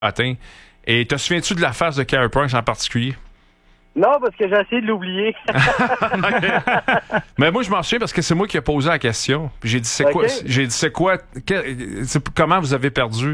matin. Et te souviens-tu de la face de Carey Price en particulier? Non, parce que j'ai essayé de l'oublier. Mais moi, je m'en souviens parce que c'est moi qui ai posé la question. Puis j'ai dit, comment vous avez perdu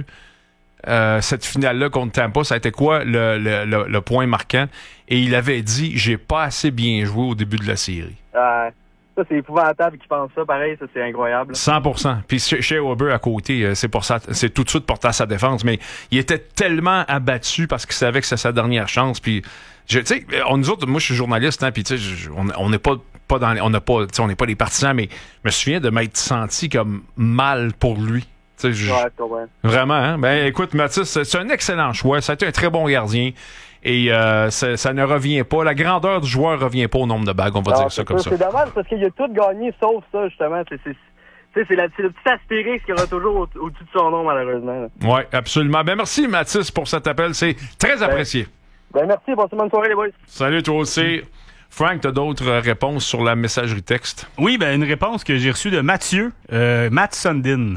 cette finale-là contre Tampa? Ça a été quoi le point marquant? Et il avait dit, j'ai pas assez bien joué au début de la série. Ça, c'est épouvantable qu'il pense ça. Pareil, ça, c'est incroyable. 100%. Puis Shea Weber à côté, c'est pour ça, c'est tout de suite porté à sa défense. Mais il était tellement abattu parce qu'il savait que c'est sa dernière chance. Puis, tu sais, nous autres, moi, je suis journaliste, hein, puis tu sais, on n'est pas dans, on n'est pas des partisans, mais je me souviens de m'être senti comme mal pour lui. Ouais, vraiment, hein? Ben, écoute, Mathis, c'est un excellent choix. Ça a été un très bon gardien. Et ça ne revient pas. La grandeur du joueur ne revient pas au nombre de bagues, on va dire ça comme ça. C'est dommage parce qu'il a tout gagné sauf ça, justement. C'est le petit astérisque qu'il y aura toujours au-dessus de son nom, malheureusement. Oui, absolument. Ben, merci, Mathis, pour cet appel. C'est très apprécié. Merci. Bonne soirée, les boys. Salut, toi aussi. Frank, tu as d'autres réponses sur la messagerie texte? Oui, une réponse que j'ai reçue de Mathieu, Matt Sundin.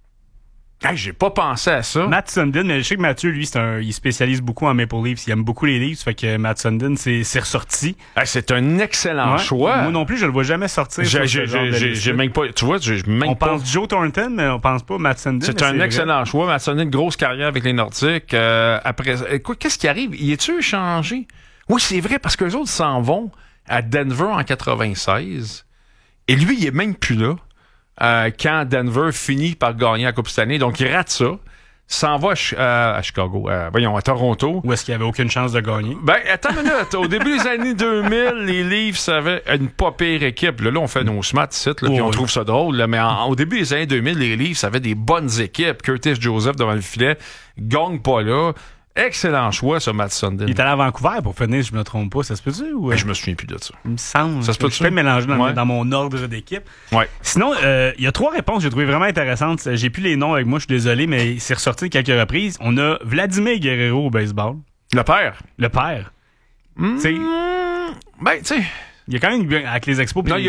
Hey, j'ai pas pensé à ça. Matt Sundin, mais je sais que Mathieu, lui, il spécialise beaucoup en Maple Leafs. Il aime beaucoup les Leafs, fait que Matt Sundin, c'est ressorti. Hey, c'est un excellent choix. Moi non plus, je le vois jamais sortir. J'ai même pas. Tu vois, on pense Joe Thornton, mais on pense pas Matt Sundin. C'est un excellent choix. Matt Sundin, grosse carrière avec les Nordiques. Après, écoute, qu'est-ce qui arrive? Y est-tu échangé? Oui, c'est vrai, parce que les autres s'en vont à Denver en 96. Et lui, il est même plus là. Quand Denver finit par gagner la Coupe cette année. Donc, il rate ça. S'en va à Chicago. À Toronto. Où est-ce qu'il n'y avait aucune chance de gagner? Ben, attends une minute. Au début des années 2000, les Leafs avaient une pas pire équipe. Là, on fait nos smats ici, puis on trouve ça drôle. Là, mais au début des années 2000, les Leafs avaient des bonnes équipes. Curtis Joseph devant le filet. Gagne pas là. Excellent choix, ça, Matt Sundin. Il est allé à Vancouver pour finir, je me trompe pas. Ça se peut-tu? Ou... Ben, je me souviens plus de ça. Il me semble. Ça se peut-tu? Je peux mélanger dans mon ordre d'équipe. Ouais. Sinon, il y a 3 réponses que j'ai trouvées vraiment intéressantes. J'ai plus les noms avec moi, je suis désolé, mais c'est ressorti quelques reprises. On a Vladimir Guerrero au baseball. Le père? Le père. Ben, tu sais... Il y a quand même, avec les Expos, il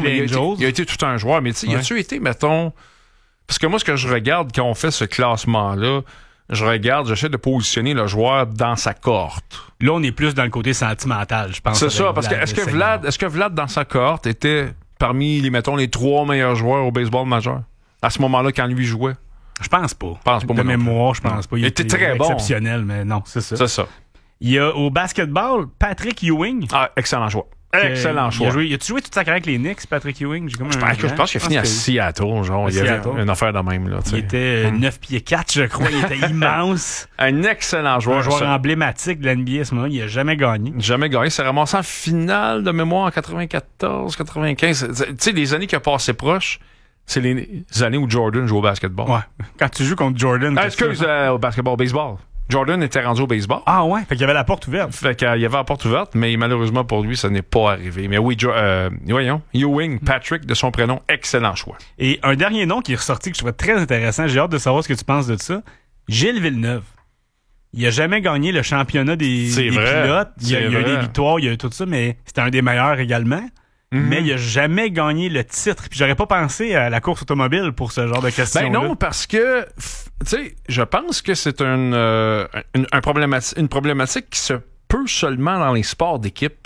a été tout un joueur, mais tu sais, il a-tu été, mettons... Parce que moi, ce que je regarde quand on fait ce classement-là, j'essaie de positionner le joueur dans sa cohorte. Là, on est plus dans le côté sentimental, je pense. C'est ça, parce que est-ce que Vlad, dans sa cohorte, était parmi les 3 meilleurs joueurs au baseball majeur? À ce moment-là, quand lui jouait? Je pense pas. De mémoire, je pense pas. Il était très bon. Exceptionnel, mais non, c'est ça. C'est ça. Il y a au basketball, Patrick Ewing. Ah, excellent choix. Excellent choix. Il a-tu joué toute sa carrière avec les Knicks, Patrick Ewing? Je pense qu'il a fini à Seattle, genre. Il y avait une affaire de même, là. Il était 9 pieds 4, je crois. Il était immense. Un excellent joueur. Un joueur emblématique de l'NBA à ce moment. Il n'a jamais gagné. Il s'est ramassé en finale de mémoire en 94, 95. Tu sais, les années qui a passé proche, c'est les années où Jordan joue au basketball. Ouais. Quand tu joues contre Jordan. Au basketball, au baseball. Jordan était rendu au baseball. Ah ouais? Fait qu'il y avait la porte ouverte. Fait qu'il y avait la porte ouverte, mais malheureusement pour lui, ça n'est pas arrivé. Mais oui, voyons. Ewing, Patrick, de son prénom, excellent choix. Et un dernier nom qui est ressorti que je trouvais très intéressant, j'ai hâte de savoir ce que tu penses de ça. Gilles Villeneuve. Il a jamais gagné le championnat des pilotes. Il y a eu des victoires, il y a eu tout ça, mais c'était un des meilleurs également. Mm-hmm. Mais il a jamais gagné le titre. Puis j'aurais pas pensé à la course automobile pour ce genre de questions-là. Ben non, parce que, tu sais, je pense que c'est une problématique qui se peut seulement dans les sports d'équipe.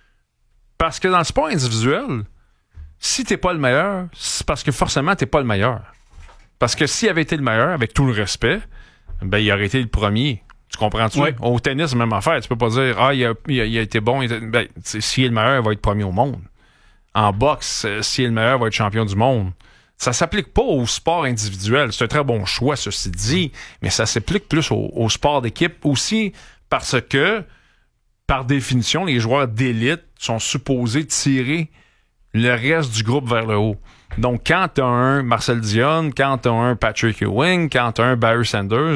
Parce que dans le sport individuel, si t'es pas le meilleur, c'est parce que forcément t'es pas le meilleur. Parce que s'il avait été le meilleur, avec tout le respect, ben il aurait été le premier. Tu comprends-tu? Oui. Au tennis, même affaire. Tu peux pas dire, il a été bon. S'il est le meilleur, il va être premier au monde. En boxe, s'il est le meilleur, il va être champion du monde. Ça s'applique pas au sport individuel. C'est un très bon choix, ceci dit, mais ça s'applique plus au sport d'équipe aussi parce que, par définition, les joueurs d'élite sont supposés tirer le reste du groupe vers le haut. Donc, quand t'as un Marcel Dionne, quand t'as un Patrick Ewing, quand t'as un Barry Sanders,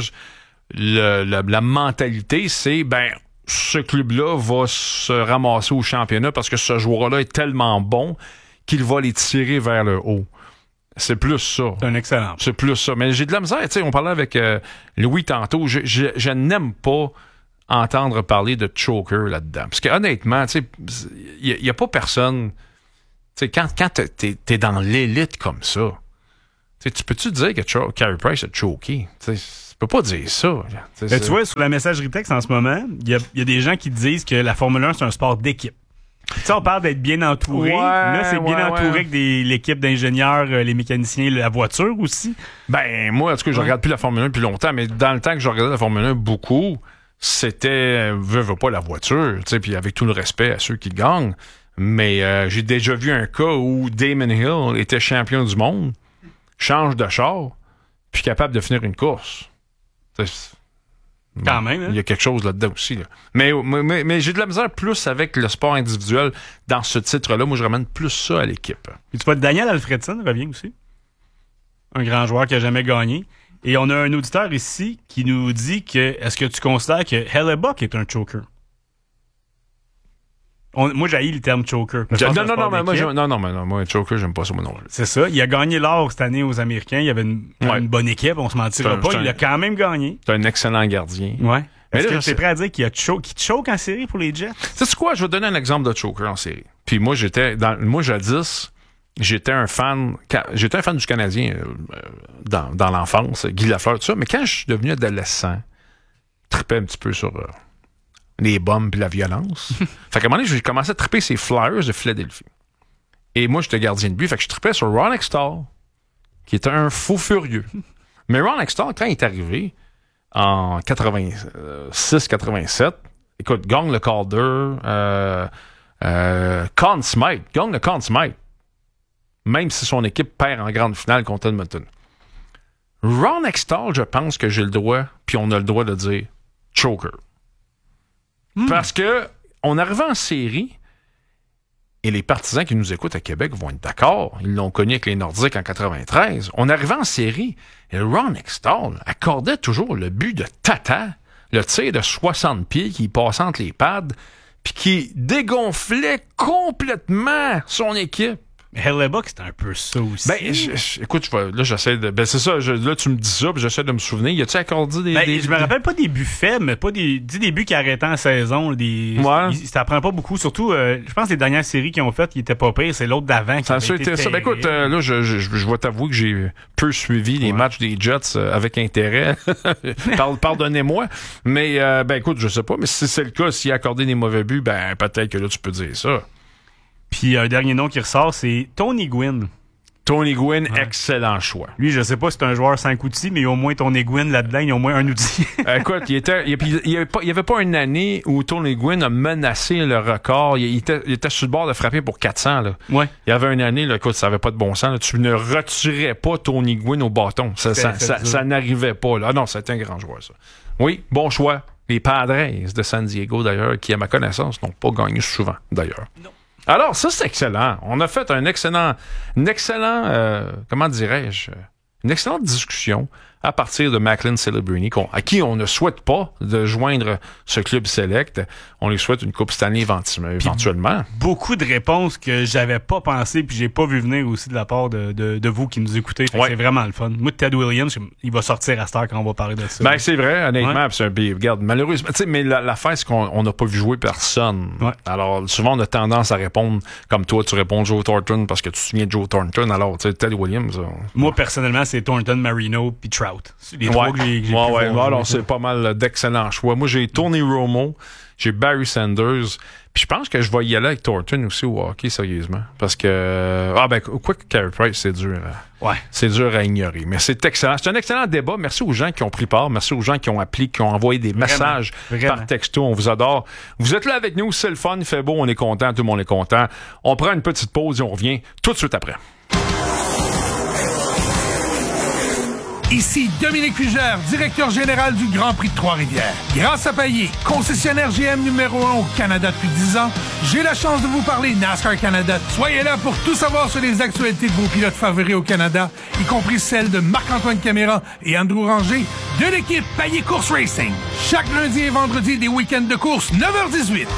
la mentalité, c'est, ce club-là va se ramasser au championnat parce que ce joueur-là est tellement bon qu'il va les tirer vers le haut. C'est plus ça. C'est un excellent. C'est plus ça. Mais j'ai de la misère. Tu sais, on parlait avec Louis tantôt. Je n'aime pas entendre parler de choker là-dedans. Parce que honnêtement, tu sais, il n'y a pas personne... Tu sais, quand t'es dans l'élite comme ça, tu peux-tu dire que Carey Price a choqué? Tu sais, peux pas dire ça. Tu vois, sur la messagerie texte en ce moment, il y a des gens qui disent que la Formule 1, c'est un sport d'équipe. On parle d'être bien entouré. Ouais, là, c'est bien entouré avec l'équipe d'ingénieurs, les mécaniciens, la voiture aussi. Ben, moi, en tout cas, je regarde plus la Formule 1 depuis longtemps, mais dans le temps que je regardais la Formule 1 beaucoup, c'était, veux pas la voiture, puis avec tout le respect à ceux qui gagnent. Mais j'ai déjà vu un cas où Damon Hill était champion du monde, change de char, puis capable de finir une course. Quand même, hein? Il y a quelque chose là-dedans aussi. Là. Mais j'ai de la misère plus avec le sport individuel dans ce titre-là. Moi, je ramène plus ça à l'équipe. Et tu vois, Daniel Alfredson revient aussi. Un grand joueur qui n'a jamais gagné. Et on a un auditeur ici qui nous dit que est-ce que tu considères que Hellebuck est un choker? Moi, j'haïs le terme choker. Moi, choker, j'aime pas ça, moi non. C'est ça. Il a gagné l'or cette année aux Américains. Il avait une bonne équipe, on se mentira pas. Il a quand même gagné. C'est un excellent gardien. Ouais. Est-ce que tu es prêt à dire qu'il choke en série pour les Jets? C'est quoi? Je vais te donner un exemple de choker en série. Puis moi, jadis, j'étais un fan du Canadien dans l'enfance, Guy Lafleur, tout ça. Mais quand je suis devenu adolescent, je tripais un petit peu sur les bombes et la violence. Fait qu'à un moment donné, j'ai commencé à triper ces Flyers de Philadelphie. Et moi, j'étais gardien de but. Fait que je tripais sur Ron Hextall, qui était un fou furieux. Mais Ron Hextall, quand il est arrivé en 86-87, écoute, gagne le Calder, Conn Smythe, gagne le Conn Smythe, même si son équipe perd en grande finale contre Edmonton. Ron Hextall, je pense que j'ai le droit, puis on a le droit de dire choker. Parce que on arrivait en série et les partisans qui nous écoutent à Québec vont être d'accord. Ils l'ont connu avec les Nordiques en 93. On arrivait en série et Ron Hextall accordait toujours le but de tata, le tir de 60 pieds qui passait entre les pads puis qui dégonflait complètement son équipe. Hellebuck, c'est un peu ça aussi. Ben, écoute, là, j'essaie de. Ben, c'est ça, là, tu me dis ça, puis j'essaie de me souvenir. Y a-tu accordé des. Je me rappelle pas des buts faibles, mais pas des buts qui arrêtaient en saison. Ça prend pas beaucoup. Surtout, je pense que les dernières séries qu'ils ont faites, qui étaient pas pires, c'est l'autre d'avant qui avait été ça. Ben, écoute, là, je vais t'avouer que j'ai peu suivi les matchs des Jets avec intérêt. Pardonnez-moi. Mais, ben, écoute, je sais pas, mais si c'est le cas, s'il a accordé des mauvais buts, ben, peut-être que là, tu peux dire ça. Puis un dernier nom qui ressort, c'est Tony Gwynn. Tony Gwynn, excellent choix. Lui, je sais pas si c'est un joueur 5 outils, mais il y a au moins Tony Gwynn là-dedans, il y a au moins un outil. Écoute, il y avait pas une année où Tony Gwynn a menacé le record. Il était sur le bord de frapper pour 400. Là. Ouais. Il y avait une année, là, écoute, ça avait pas de bon sens. Là. Tu ne retirais pas Tony Gwynn au bâton. Ça n'arrivait pas. Là. Ah non, c'était un grand joueur, ça. Oui, bon choix. Les Padres de San Diego, d'ailleurs, qui, à ma connaissance, n'ont pas gagné souvent, d'ailleurs. Non. Alors, ça, c'est excellent. On a fait une excellente discussion à partir de Macklin Celebrini, à qui on ne souhaite pas de joindre ce club select. On lui souhaite une Coupe Stanley éventuellement. Beaucoup de réponses que j'avais pas pensé puis j'ai pas vu venir aussi de la part de vous qui nous écoutez. C'est vraiment le fun. Moi, Ted Williams, il va sortir à cette heure quand on va parler de ça. Ben, c'est vrai, honnêtement. Regarde, malheureusement, mais l'affaire, c'est qu'on n'a pas vu jouer personne. Ouais. Alors, souvent, on a tendance à répondre comme toi, tu réponds Joe Thornton parce que tu te souviens de Joe Thornton. Alors, tu sais, Ted Williams. Moi, personnellement, c'est Thornton, Marino puis Trout. Les trois que j'ai alors, c'est pas mal d'excellents choix. Moi, j'ai Tony Romo, j'ai Barry Sanders, puis je pense que je vais y aller avec Thornton aussi au hockey, sérieusement. Parce que, quoi que Carey Price, c'est dur. C'est dur à ignorer. Mais c'est excellent. C'est un excellent débat. Merci aux gens qui ont pris part. Merci aux gens qui ont appelé, qui ont envoyé des messages par texto. On vous adore. Vous êtes là avec nous. C'est le fun. Il fait beau. On est content. Tout le monde est content. On prend une petite pause et on revient tout de suite après. Ici Dominique Fugère, directeur général du Grand Prix de Trois-Rivières. Grâce à Payet, concessionnaire GM numéro 1 au Canada depuis 10 ans, j'ai la chance de vous parler NASCAR Canada. Soyez là pour tout savoir sur les actualités de vos pilotes favoris au Canada, y compris celles de Marc-Antoine Caméra et Andrew Ranger de l'équipe Payet Course Racing. Chaque lundi et vendredi, des week-ends de course, 9h18.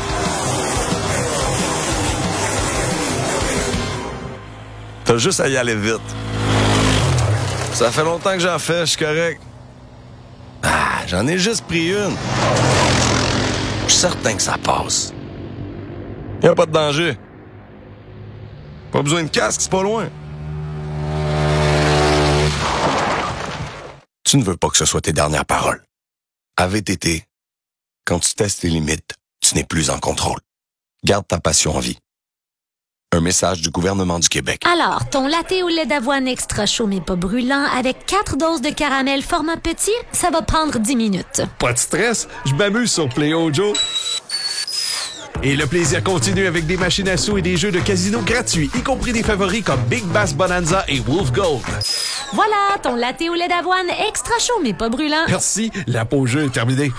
T'as juste à y aller vite. Ça fait longtemps que j'en fais, je suis correct. J'en ai juste pris une. Je suis certain que ça passe. Y'a pas de danger. Pas besoin de casque, c'est pas loin. Tu tu ne veux pas que ce soit tes dernières paroles. À VTT, quand tu testes tes limites, tu n'es plus en contrôle. Garde ta passion en vie. Un message du gouvernement du Québec. Alors, ton latte au lait d'avoine extra chaud mais pas brûlant avec 4 doses de caramel format petit, ça va prendre 10 minutes. Pas de stress, je m'amuse sur Play-O Joe. Et le plaisir continue avec des machines à sous et des jeux de casino gratuits, y compris des favoris comme Big Bass Bonanza et Wolf Gold. Voilà, ton latte au lait d'avoine extra chaud mais pas brûlant. Merci, la pause jeu est terminée.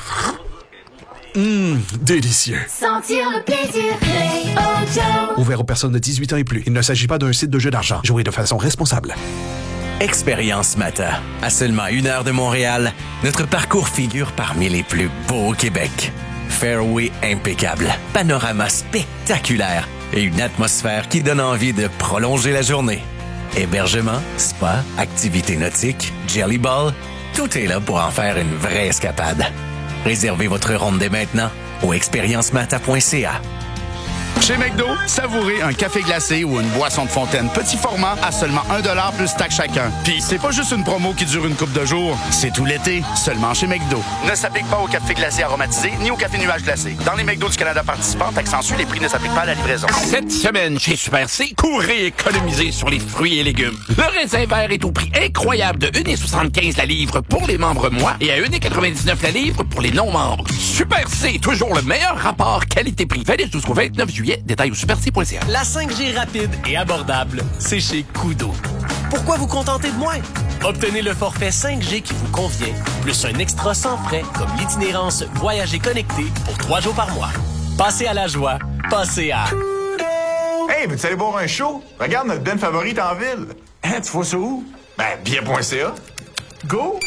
Délicieux. Sentir le plaisir, Play-O Joe. Ouvert aux personnes de 18 ans et plus. Il ne s'agit pas d'un site de jeu d'argent. Jouez de façon responsable. Expérience Mata. À seulement 1 heure de Montréal, notre parcours figure parmi les plus beaux au Québec. Fairway impeccable, panorama spectaculaire et une atmosphère qui donne envie de prolonger la journée. Hébergement, spa, activités nautiques, jelly ball, tout est là pour en faire une vraie escapade. Réservez votre ronde dès maintenant au expériencemata.ca. Chez McDo, savourez un café glacé ou une boisson de fontaine petit format à seulement 1$ plus taxe chacun. Puis c'est pas juste une promo qui dure une couple de jours, c'est tout l'été, seulement chez McDo. Ne s'applique pas au café glacé aromatisé ni au café nuage glacé. Dans les McDo du Canada participants, Accentue, les prix ne s'appliquent pas à la livraison. Cette semaine, chez Super C, courez économiser sur les fruits et légumes. Le raisin vert est au prix incroyable de 1,75 la livre pour les membres mois et à 1,99 la livre pour les non-membres. Super C, toujours le meilleur rapport qualité-prix. Valide jusqu'au 29 juillet. Détails au superc.ca. La 5G rapide et abordable, c'est chez Koodo. Pourquoi vous contenter de moins? Obtenez le forfait 5G qui vous convient, plus un extra sans frais comme l'itinérance Voyager connecté pour 3 jours par mois. Passez à la joie, passez à... Hey, veux-tu aller boire un show? Regarde notre band favorite en ville. Hein, tu vois ça où? Ben, bien.ca. Go!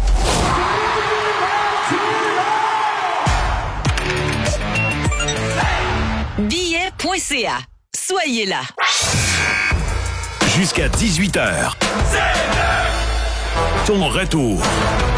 Billet.ca. Soyez là. Jusqu'à 18h. Ton retour.